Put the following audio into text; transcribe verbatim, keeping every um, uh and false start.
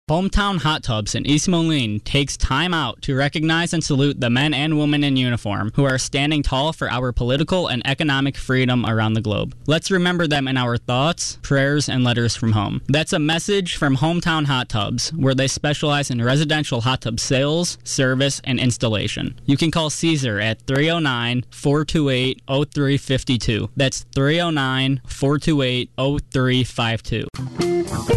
Hometown Hot Tubs in East Moline takes time out to recognize and salute the men and women in uniform who are standing tall for our political and economic freedom around the globe. Let's remember them in our thoughts, prayers, and letters from home. That's a message from Hometown Hot Tubs, where they specialize in residential hot tub sales, service, and installation. You can call Caesar at three oh nine, four two eight, oh three five two. That's three oh nine, four two eight, oh three five two.